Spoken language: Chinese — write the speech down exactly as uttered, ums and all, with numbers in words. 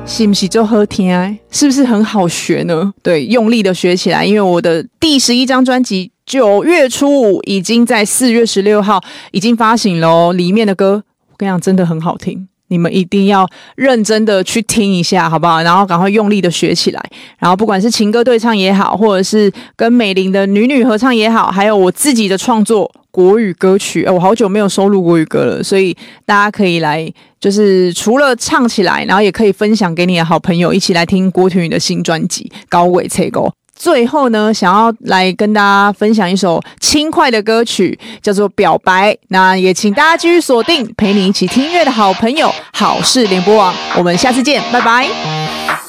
是不是就好听？是不是很好学呢？对，用力的学起来，因为我的第十一张专辑九月初五已经在四月十六号已经发行了哦，里面的歌我跟你讲真的很好听。你们一定要认真的去听一下好不好，然后赶快用力的学起来，然后不管是情歌对唱也好，或者是跟美玲的女女合唱也好，还有我自己的创作国语歌曲、欸、我好久没有收录国语歌了，所以大家可以来就是除了唱起来，然后也可以分享给你的好朋友一起来听郭婷宇的新专辑高尾切沟。最后呢，想要来跟大家分享一首轻快的歌曲，叫做《表白》。那也请大家继续锁定陪你一起听音乐的好朋友好事联播网，我们下次见，拜拜。